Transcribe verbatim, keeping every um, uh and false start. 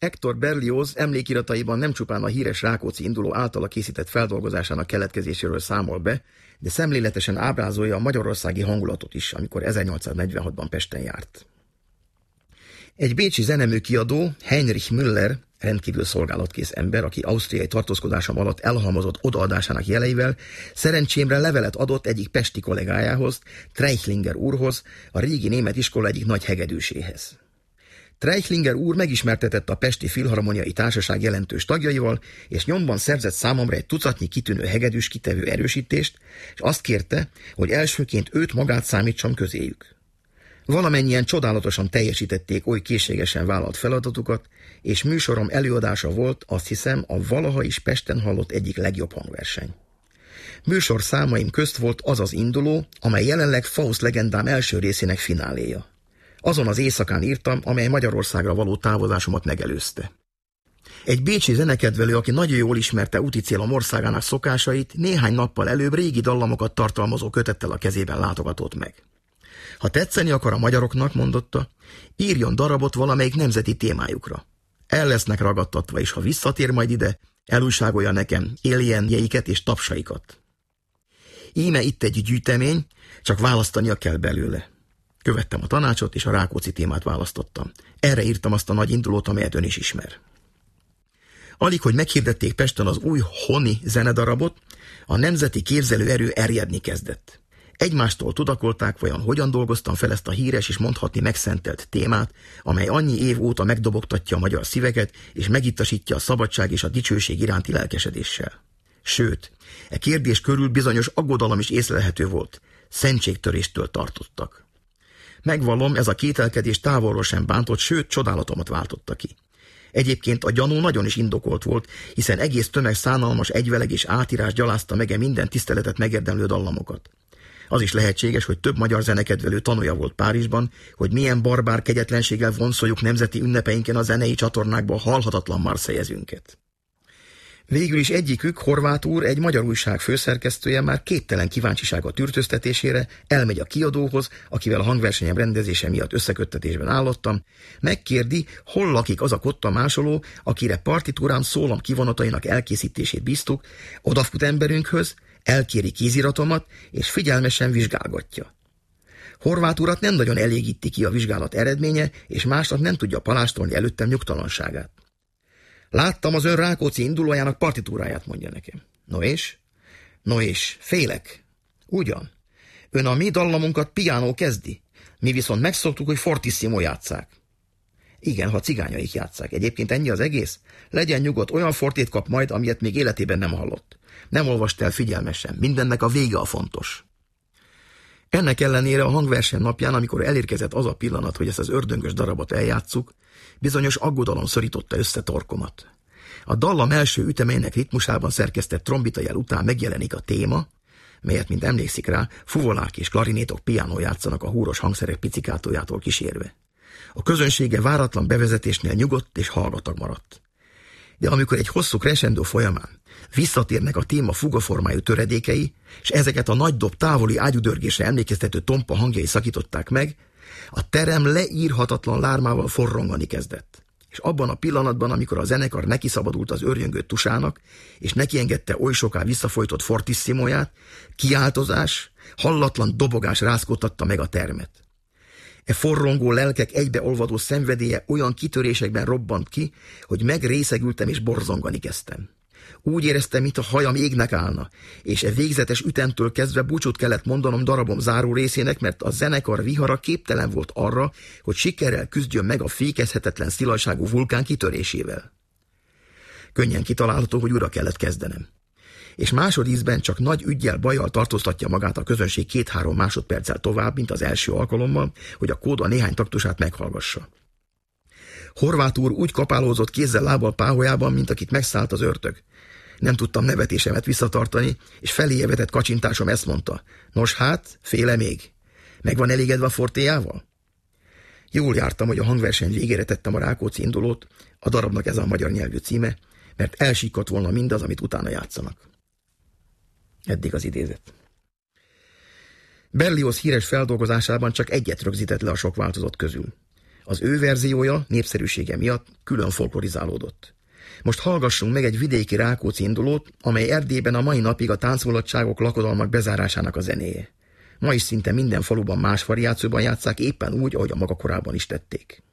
Hector Berlioz emlékirataiban nem csupán a híres Rákóczi induló általa készített feldolgozásának keletkezéséről számol be, de szemléletesen ábrázolja a magyarországi hangulatot is, amikor ezernyolcszáznegyvenhatban Pesten járt. Egy bécsi zeneműkiadó, Heinrich Müller, rendkívül szolgálatkész ember, aki ausztriai tartózkodásom alatt elhalmozott odaadásának jeleivel, szerencsémre levelet adott egyik pesti kollégájához, Treichlinger úrhoz, a régi német iskola egyik nagy hegedűséhez. Treichlinger úr megismertetett a Pesti Filharmoniai Társaság jelentős tagjaival, és nyomban szerzett számomra egy tucatnyi kitűnő hegedűs kitevő erősítést, és azt kérte, hogy elsőként őt magát számítsam közéjük. Valamennyien csodálatosan teljesítették oly készségesen vállalt feladatukat, és műsorom előadása volt, azt hiszem, a valaha is Pesten hallott egyik legjobb hangverseny. Műsor számaim közt volt az az induló, amely jelenleg Faust legendám első részének fináléja. Azon az éjszakán írtam, amely Magyarországra való távozásomat megelőzte. Egy bécsi zenekedvelő, aki nagyon jól ismerte úticélom országának szokásait, néhány nappal előbb régi dallamokat tartalmazó kötettel a kezében látogatott meg. Ha tetszeni akar a magyaroknak, mondotta, írjon darabot valamelyik nemzeti témájukra. El lesznek ragadtatva, és ha visszatér majd ide, elújságolja nekem éljenjeiket és tapsaikat. Íme itt egy gyűjtemény, csak választania kell belőle. Követtem a tanácsot, és a Rákóczi témát választottam. Erre írtam azt a nagy indulót, amelyet ön is ismer. Alig, hogy meghirdették Pesten az új honi zenedarabot, a nemzeti képzelőerő erjedni kezdett. Egymástól tudakolták, vajon hogyan dolgoztam fel ezt a híres és mondhatni megszentelt témát, amely annyi év óta megdobogtatja a magyar szíveket, és megittasítja a szabadság és a dicsőség iránti lelkesedéssel. Sőt, e kérdés körül bizonyos aggodalom is észlelhető volt. Szentségtöréstől tartottak. Megvallom, ez a kételkedés távolról sem bántott, sőt, csodálatomat váltotta ki. Egyébként a gyanú nagyon is indokolt volt, hiszen egész tömeg szánalmas egyveleg és átírás gyalázta meg minden tiszteletet megérdemlő dallamokat. Az is lehetséges, hogy több magyar zenekedvelő tanúja volt Párizsban, hogy milyen barbár kegyetlenséggel vonszoljuk nemzeti ünnepeinken a zenei csatornákba halhatatlan marszelyezünket. Végül is egyikük, Horváth úr, egy magyar újság főszerkesztője már képtelen kíváncsisága tűrtöztetésére elmegy a kiadóhoz, akivel a hangversenyem rendezése miatt összeköttetésben állottam, megkérdi, hol lakik az a kotta másoló, akire partitúrám szólam kivonatainak elkészítését bíztuk, odafut emberünkhöz, elkéri kéziratomat, és figyelmesen vizsgálgatja. Horváth urat nem nagyon elégíti ki a vizsgálat eredménye, és másnap nem tudja palástolni előttem nyugtalanságát. Láttam az ön Rákóczi indulójának partitúráját, mondja nekem. No és? No és, félek. Ugyan. Ön a mi dallamunkat piánó kezdi. Mi viszont megszoktuk, hogy fortissimo játsszák. Igen, ha cigányaik játsszák. Egyébként ennyi az egész? Legyen nyugodt, olyan fortét kap majd, amilyet még életében nem hallott. Nem olvast el figyelmesen, mindennek a vége a fontos. Ennek ellenére a hangverseny napján, amikor elérkezett az a pillanat, hogy ezt az ördöngös darabot eljátsszuk, bizonyos aggodalom szorította össze torkomat. A dallam első ütemeinek ritmusában szerkesztett trombitajel után megjelenik a téma, melyet, mint emlékszik rá, fuvolák és klarinétok piánó játszanak a húros hangszerek picikátójától kísérve. A közönsége váratlan bevezetésnél nyugodt és hallgatag maradt. De amikor egy hosszú crescendo folyamán visszatérnek a téma fugaformájú töredékei, és ezeket a nagy dob távoli ágyudörgésre emlékeztető tompa hangjai szakították meg, a terem leírhatatlan lármával forrongani kezdett. És abban a pillanatban, amikor a zenekar nekiszabadult az őrjöngő tusának, és nekiengedte oly soká visszafolytott fortissimóját, kiáltozás, hallatlan dobogás rázkódtatta meg a termet. E forrongó lelkek egybeolvadó szenvedélye olyan kitörésekben robbant ki, hogy megrészegültem és borzongani kezdtem. Úgy éreztem, mint a hajam égnek állna, és e végzetes ütemtől kezdve búcsút kellett mondanom darabom záró részének, mert a zenekar vihara képtelen volt arra, hogy sikerrel küzdjön meg a fékezhetetlen szilajságú vulkán kitörésével. Könnyen kitalálható, hogy újra kellett kezdenem. És másodízben csak nagy üggyel, bajjal tartóztatja magát a közönség két-három másodperccel tovább, mint az első alkalommal, hogy a kóda néhány taktusát meghallgassa. Horváth úr úgy kapálózott kézzel-lábbal páholyában, mint akit megszállt az ördög. Nem tudtam nevetésemet visszatartani, és feléje vetett kacsintásom ezt mondta. Nos hát, féle még. Meg van elégedve a fortéjával? Jól jártam, hogy a hangverseny végére tettem a Rákóczi indulót, a darabnak ez a magyar nyelvű címe, mert elsíkott volna mindaz, amit utána játszanak. Eddig az idézet. Berlioz híres feldolgozásában csak egyet rögzített le a sok változat közül. Az ő verziója népszerűsége miatt külön folklorizálódott. Most hallgassunk meg egy vidéki Rákóczi indulót, amely Erdélyben a mai napig a táncmulatságok, lakodalmak bezárásának a zenéje. Ma is szinte minden faluban más variációban játsszák, éppen úgy, ahogy a maga korában is tették.